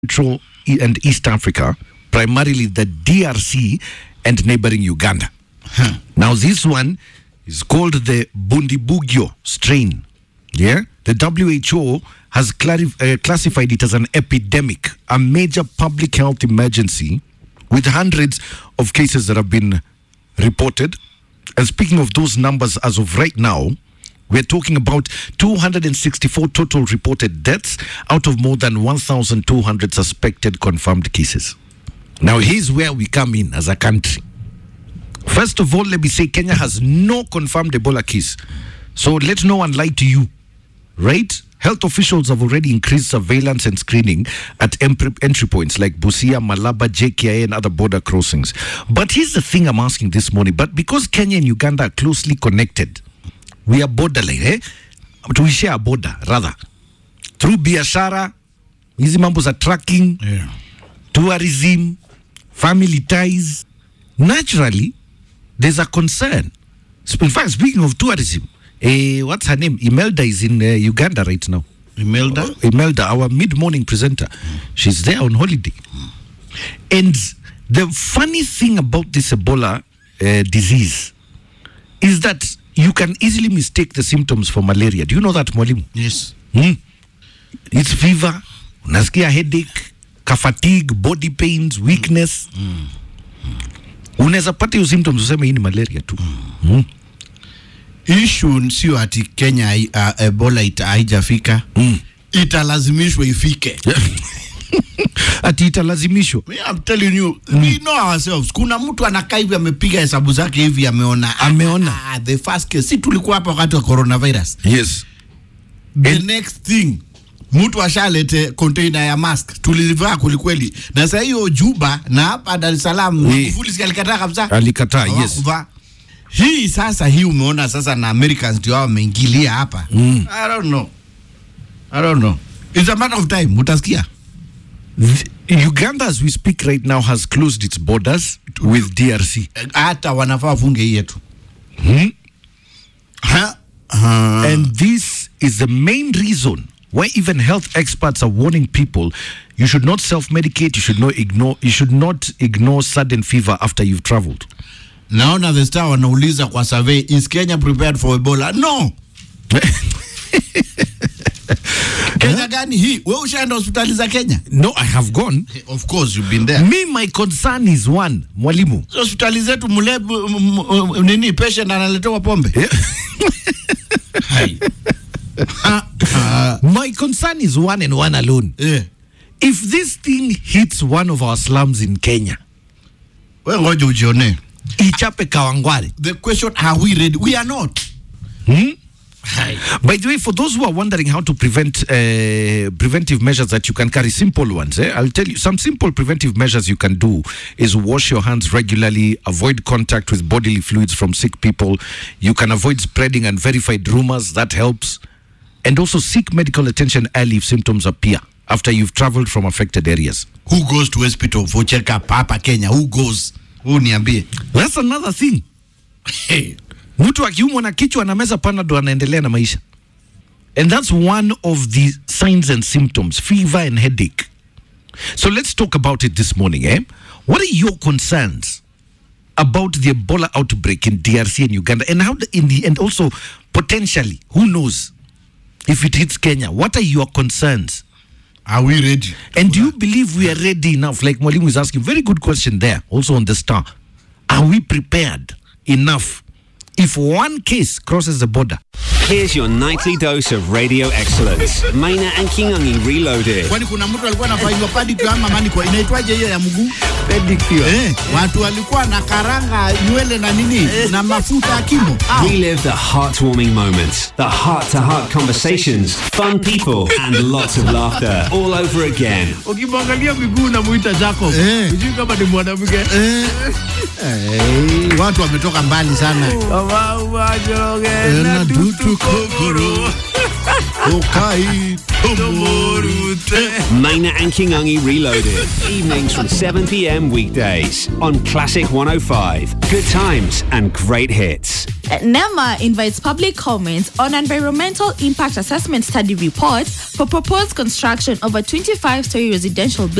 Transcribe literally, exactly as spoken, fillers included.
Central and East Africa, primarily the D R C and neighboring Uganda. Huh. Now this one is called the Bundibugyo strain. Yeah, the W H O has clarif- uh, classified it as an epidemic, a major public health emergency, with hundreds of cases that have been reported. And speaking of those numbers, as of right now, we're talking about two hundred sixty-four total reported deaths out of more than one thousand two hundred suspected confirmed cases. Now, here's where we come in as a country. First of all, let me say Kenya has no confirmed Ebola case. So let no one lie to you, right? Health officials have already increased surveillance and screening at entry points like Busia, Malaba, J K I A and other border crossings. But here's the thing I'm asking this morning. But because Kenya and Uganda are closely connected, we are borderline, eh? We share a border, rather. Through biashara, hizi mambo za tracking, yeah. tourism, family ties. Naturally, there's a concern. In fact, speaking of tourism, eh, what's her name? Imelda is in uh, Uganda right now. Imelda? Uh, Imelda, our mid-morning presenter. Mm. She's there on holiday. Mm. And the funny thing about this Ebola uh, disease is that you can easily mistake the symptoms for malaria. Do you know that, Mwalimu? Yes. Hmm? It's fever, unasikia headache, fatigue, body pains, weakness. Mm. Mm. Unaweza pata hiyo symptoms useme hii ni malaria tu. Mm. Mm. Issue sio ati Kenya uh, Ebola ita haijafika. Mm. Italazimishwa ifike. Ati italazimishwa. I'm telling you, mm. we know ourselves. Kuna mtu anakaa hivi amepiga hesabu zake hivi ameona ameona ah, the first case. Si tulikuwa hapa wakati wa coronavirus. Yes. The And next thing, mtu ashalete container ya mask. Tulivaa kulikweli. Na sasa hiyo Juba na hapa Dar es Salaam Magufuli si alikataa kabisa. Alikataa, yes. Kuva. Hii sasa hii umeona sasa na Americans ndio wao wameingilia hapa. Mm. I don't know. I don't know. It's a matter of time. Utasikia. The, Uganda, as we speak right now, has closed its borders with D R C. Hata wanafaa wafunge hii yetu. Hmm? Huh? Uh. And this is the main reason why even health experts are warning people you should not self-medicate, you should not ignore you should not ignore sudden fever after you've traveled. Naona the Star wanauliza kwa survey, is Kenya prepared for Ebola? No. Kenya gani hii? Wewe ushaenda hospitali za Kenya? No, I have gone. Of course you've been there. Me, my concern is one, Mwalimu. Hospitali zetu mlebu nini patient analetewa pombe? Yeah. Hai. My concern is one and one alone. Yeah. If this thing hits one of our slums in Kenya, wewe ngoja ujione. Ichape Kawangware. The question, are we ready? We are not. Hmm? By the way, for those who are wondering how to prevent uh, preventive measures that you can carry, simple ones, eh? I'll tell you some simple preventive measures you can do is wash your hands regularly, avoid contact with bodily fluids from sick people. You can avoid spreading unverified rumors, that helps. And also seek medical attention early if symptoms appear after you've traveled from affected areas. Who goes to hospital for check-up? Papa Kenya, who goes? Who niambie? That's another thing. Hey. Mtu akiumwa na kichwa na meza panado anaendelea na maisha. And that's one of the signs and symptoms, fever and headache. So let's talk about it this morning, eh? What are your concerns about the Ebola outbreak in D R C and Uganda, and how the, in the and also potentially, who knows, if it hits Kenya? What are your concerns? Are we ready? And do you believe we are ready enough? Like Mwalimu is asking, very good question there, also on the Star. Are we prepared enough if one case crosses the border? Here's your nightly dose of radio excellence. Maina and Kingangi Reloaded. Kwani kuna mtu alikuwa anafanywa pedicure ama manicure, inaitwaje hiyo ya mguu? Pedicure. Eh, watu walikuwa na karanga nywele na nini eh, na mafuta ya kimo. Relive the heartwarming moments, the heart-to-heart conversations, fun people and lots of laughter all over again. Ukimwangalia miguu na muita Jacob. Unajua kama ni mwanamke. Eh. Eh, watu wametoka mbali sana. Kama wajoge na dutu kokoro. Okai tomorute. Maina and Kingangi Reloaded. Evenings from seven p.m. weekdays on Classic one oh five. Good times and great hits. NEMA invites public comments on environmental impact assessment study report for proposed construction of a twenty-five story residential building